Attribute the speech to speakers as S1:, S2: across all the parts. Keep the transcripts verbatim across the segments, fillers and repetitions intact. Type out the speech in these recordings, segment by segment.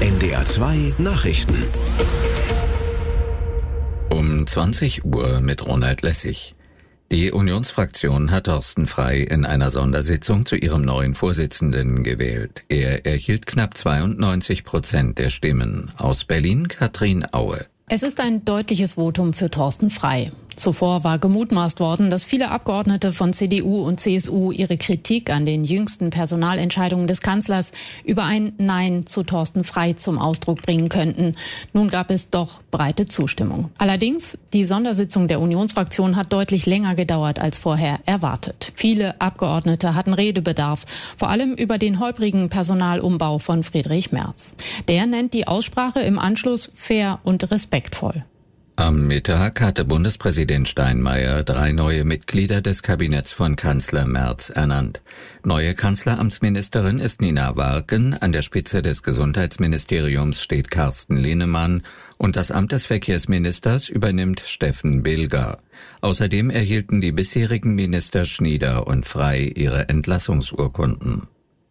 S1: N D R zwei Nachrichten.
S2: Um zwanzig Uhr mit Ronald Lessig. Die Unionsfraktion hat Thorsten Frey in einer Sondersitzung zu ihrem neuen Vorsitzenden gewählt. Er erhielt knapp zweiundneunzig Prozent der Stimmen. Aus Berlin Katrin Aue.
S3: Es ist ein deutliches Votum für Thorsten Frey. Zuvor war gemutmaßt worden, dass viele Abgeordnete von C D U und C S U ihre Kritik an den jüngsten Personalentscheidungen des Kanzlers über ein Nein zu Thorsten Frey zum Ausdruck bringen könnten. Nun gab es doch breite Zustimmung. Allerdings, die Sondersitzung der Unionsfraktion hat deutlich länger gedauert als vorher erwartet. Viele Abgeordnete hatten Redebedarf, vor allem über den holprigen Personalumbau von Friedrich Merz. Der nennt die Aussprache im Anschluss fair und respektvoll.
S2: Am Mittag hatte Bundespräsident Steinmeier drei neue Mitglieder des Kabinetts von Kanzler Merz ernannt. Neue Kanzleramtsministerin ist Nina Warken, an der Spitze des Gesundheitsministeriums steht Carsten Linnemann und das Amt des Verkehrsministers übernimmt Steffen Bilger. Außerdem erhielten die bisherigen Minister Schnieder und Frey ihre Entlassungsurkunden.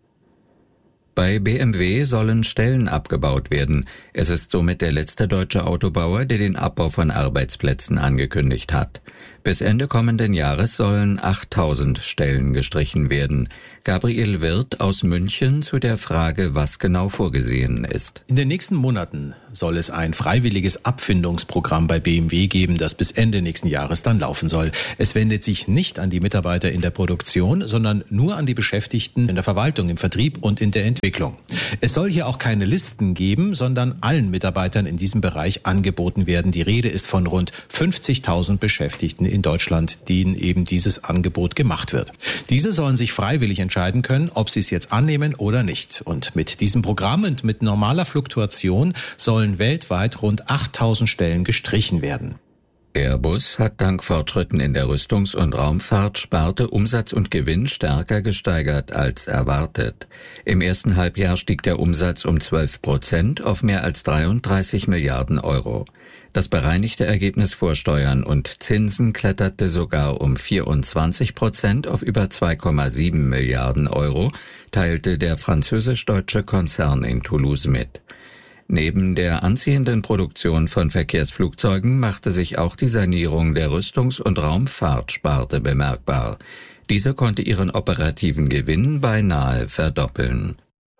S2: Bei B M W sollen Stellen abgebaut werden. Es ist somit der letzte deutsche Autobauer, der den Abbau von Arbeitsplätzen angekündigt hat. Bis Ende kommenden Jahres sollen achttausend Stellen gestrichen werden. Gabriel Wirth aus München zu der Frage, was genau vorgesehen ist.
S4: In den nächsten Monaten soll es ein freiwilliges Abfindungsprogramm bei B M W geben, das bis Ende nächsten Jahres dann laufen soll. Es wendet sich nicht an die Mitarbeiter in der Produktion, sondern nur an die Beschäftigten in der Verwaltung, im Vertrieb und in der Entwicklung. Es soll hier auch keine Listen geben, sondern allen Mitarbeitern in diesem Bereich angeboten werden. Die Rede ist von rund fünfzigtausend Beschäftigten in Deutschland, denen eben dieses Angebot gemacht wird. Diese sollen sich freiwillig entscheiden können, ob sie es jetzt annehmen oder nicht. Und mit diesem Programm und mit normaler Fluktuation sollen weltweit rund achttausend Stellen gestrichen werden.
S2: Airbus hat dank Fortschritten in der Rüstungs- und Raumfahrtsparte Umsatz und Gewinn stärker gesteigert als erwartet. Im ersten Halbjahr stieg der Umsatz um zwölf Prozent auf mehr als dreiunddreißig Milliarden Euro. Das bereinigte Ergebnis vor Steuern und Zinsen kletterte sogar um vierundzwanzig Prozent auf über zwei Komma sieben Milliarden Euro, teilte der französisch-deutsche Konzern in Toulouse mit. Neben der anziehenden Produktion von Verkehrsflugzeugen machte sich auch die Sanierung der Rüstungs- und Raumfahrtsparte bemerkbar. Diese konnte ihren operativen Gewinn beinahe verdoppeln.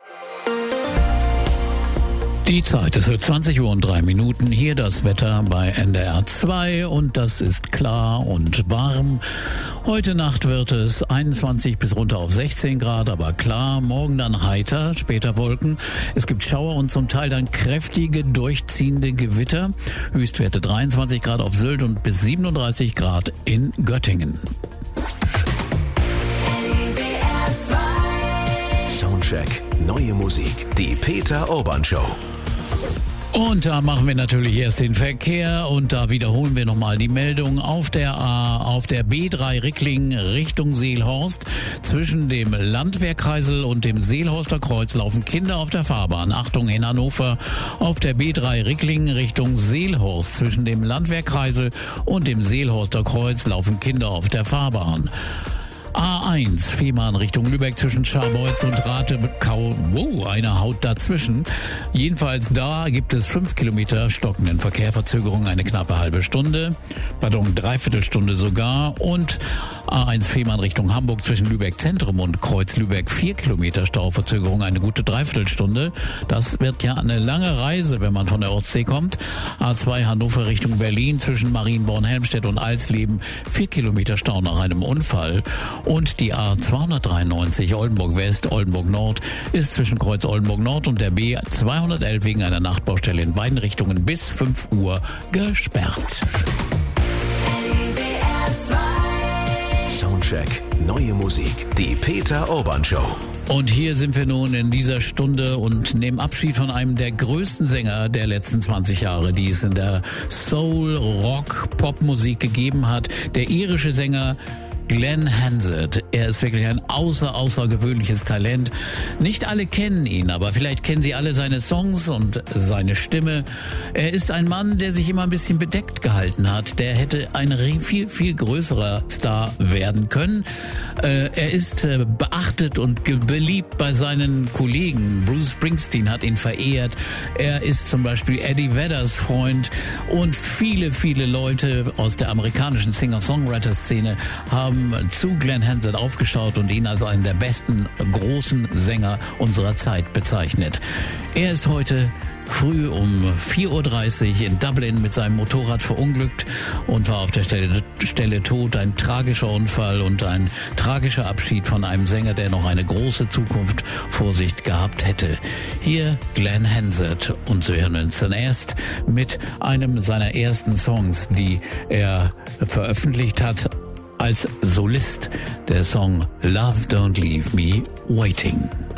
S5: Die Zeit ist zwanzig Uhr und drei Minuten. Hier das Wetter bei N D R zwei und das ist klar und warm. Heute Nacht wird es einundzwanzig bis runter auf sechzehn Grad, aber klar. Morgen dann heiter, später Wolken. Es gibt Schauer und zum Teil dann kräftige, durchziehende Gewitter. Höchstwerte dreiundzwanzig Grad auf Sylt und bis siebenunddreißig Grad in Göttingen.
S1: Soundcheck, neue Musik, die Peter Urban Show.
S5: Und da machen wir natürlich erst den Verkehr und da wiederholen wir nochmal die Meldung auf der A, auf der B drei Ricklingen Richtung Seelhorst. Zwischen dem Landwehrkreisel und dem Seelhorster Kreuz laufen Kinder auf der Fahrbahn. Achtung in Hannover, auf der B drei Ricklingen Richtung Seelhorst. Zwischen dem Landwehrkreisel und dem Seelhorster Kreuz laufen Kinder auf der Fahrbahn. A eins, Fehmarn Richtung Lübeck zwischen Scharbeutz und Ratebekau. Wow, eine Haut dazwischen. Jedenfalls da gibt es fünf Kilometer stockenden Verkehr, Verzögerung eine knappe halbe Stunde, pardon, dreiviertel Stunde sogar. Und A eins Fehmarn Richtung Hamburg zwischen Lübeck Zentrum und Kreuz Lübeck vier Kilometer Stauverzögerung, eine gute Dreiviertelstunde. Das wird ja eine lange Reise, wenn man von der Ostsee kommt. A zwei Hannover Richtung Berlin zwischen Marienborn-Helmstedt und Alsleben vier Kilometer Stau nach einem Unfall. Und die A zweihundertdreiundneunzig Oldenburg West, Oldenburg Nord ist zwischen Kreuz Oldenburg Nord und der B zweihundertelf wegen einer Nachtbaustelle in beiden Richtungen bis fünf Uhr gesperrt.
S1: Soundcheck, neue Musik, die Peter Urban Show.
S5: Und hier sind wir nun in dieser Stunde und nehmen Abschied von einem der größten Sänger der letzten zwanzig Jahre, die es in der Soul, Rock, Popmusik gegeben hat. Der irische Sänger Glenn Hansard. Er ist wirklich ein außer, außergewöhnliches Talent. Nicht alle kennen ihn, aber vielleicht kennen Sie alle seine Songs und seine Stimme. Er ist ein Mann, der sich immer ein bisschen bedeckt gehalten hat. Der hätte ein viel, viel größerer Star werden können. Äh, er ist äh, beachtet und beliebt bei seinen Kollegen. Bruce Springsteen hat ihn verehrt. Er ist zum Beispiel Eddie Vedders Freund und viele, viele Leute aus der amerikanischen Singer-Songwriter-Szene haben zu Glenn Hansard aufgeschaut und ihn als einen der besten großen Sänger unserer Zeit bezeichnet. Er ist heute früh um vier Uhr dreißig in Dublin mit seinem Motorrad verunglückt und war auf der Stelle, Stelle tot. Ein tragischer Unfall und ein tragischer Abschied von einem Sänger, der noch eine große Zukunft vor sich gehabt hätte. Hier Glenn Hansard und wir hören uns dann erst mit einem seiner ersten Songs, die er veröffentlicht hat als Solist, der Song Love Don't Leave Me Waiting.